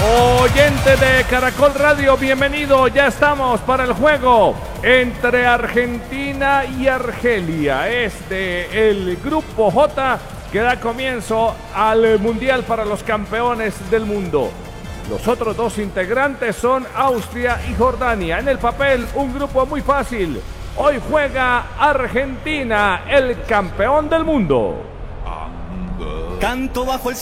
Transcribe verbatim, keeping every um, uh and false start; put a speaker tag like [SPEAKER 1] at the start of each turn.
[SPEAKER 1] Oyente de Caracol Radio, bienvenido. Ya estamos para el juego entre Argentina y Argelia. Es de el Grupo J que da comienzo al Mundial para los campeones del mundo. Los otros dos integrantes son Austria y Jordania. En el papel, un grupo muy fácil. Hoy juega Argentina, el campeón del mundo.
[SPEAKER 2] Canto bajo el